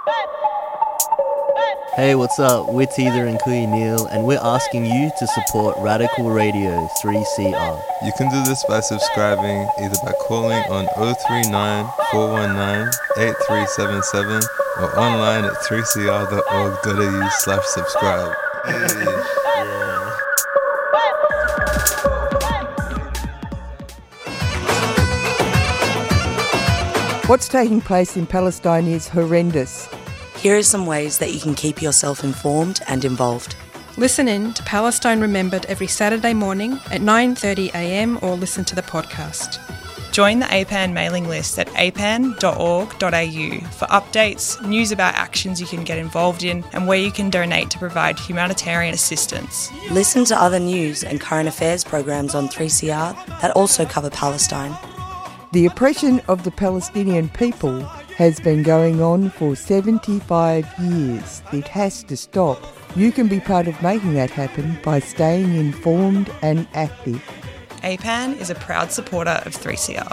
Hey, what's up? We're Teether and Kui Neil, and we're asking you to support Radical Radio 3CR. You can do this by subscribing either by calling on 039 419 8377 or online at 3cr.org.au/subscribe. Yeah. What's taking place in Palestine is horrendous. Here are some ways that you can keep yourself informed and involved. Listen in to Palestine Remembered every Saturday morning at 9:30am or listen to the podcast. Join the APAN mailing list at apan.org.au for updates, news about actions you can get involved in, and where you can donate to provide humanitarian assistance. Listen to other news and current affairs programs on 3CR that also cover Palestine. The oppression of the Palestinian people has been going on for 75 years. It has to stop. You can be part of making that happen by staying informed and active. APAN is a proud supporter of 3CR.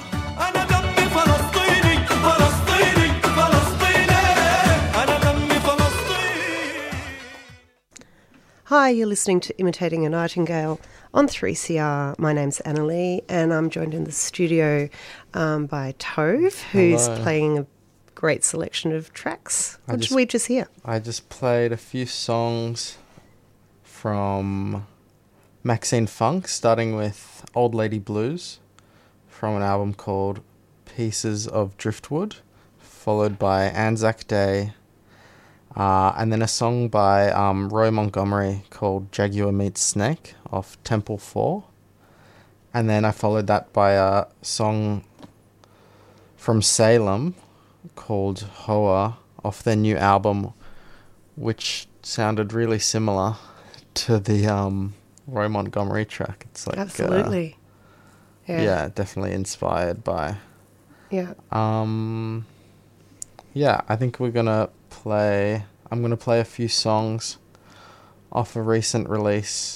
Hi, you're listening to Imitating a Nightingale on 3CR. My name's Annalie, and I'm joined in the studio by Tove, who's playing a great selection of tracks. What did we just hear? I just played a few songs from Maxine Funk, starting with Old Lady Blues from an album called Pieces of Driftwood, followed by Anzac Day, and then a song by Roy Montgomery called Jaguar Meets Snake off Temple 4. And then I followed that by a song from Salem called Hoa off their new album, which sounded really similar to the Roy Montgomery track. It's like Absolutely. Yeah, definitely inspired by. Yeah. Yeah, I think I'm gonna play a few songs off a recent release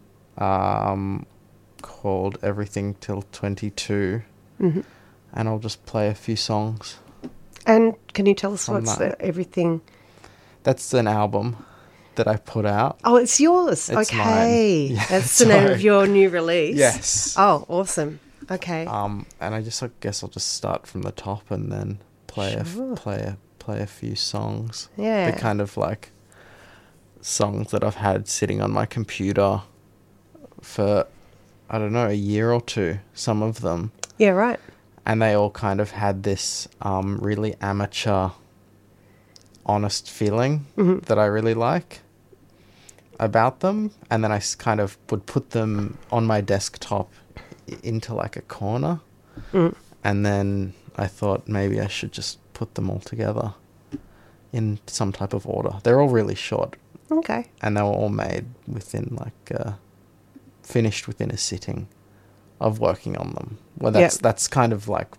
called Everything Till 22. Mm-hmm. And I'll just play a few songs. And can you tell us what's everything? That's an album that I put out. Oh, it's yours. It's okay. mine. Yeah, that's the name of your new release. Yes. Oh, awesome. Okay. And I guess I'll just start from the top and then play a few songs. Yeah. The kind of like songs that I've had sitting on my computer for, I don't know, a year or two, some of them. Yeah, right. And they all kind of had this really amateur, honest feeling that I really like about them. And then I kind of would put them on my desktop into like a corner. And then I thought maybe I should just put them all together in some type of order. They're all really short. Okay. And they were all made within finished within a sitting of working on them. Well, that's kind of like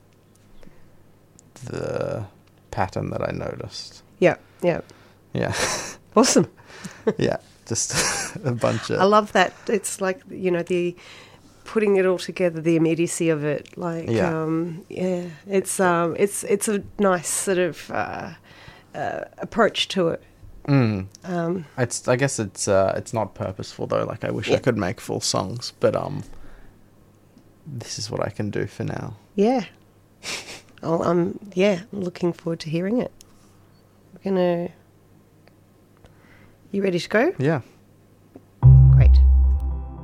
the pattern that I noticed. Yeah. Yeah. Awesome. Yeah, just a bunch of... I love that. It's like, the putting it all together, the immediacy of it. Like, it's a nice sort of approach to it. I guess it's not purposeful though. Like I wish I could make full songs, but this is what I can do for now. Yeah. I'm looking forward to hearing it. You ready to go? Yeah.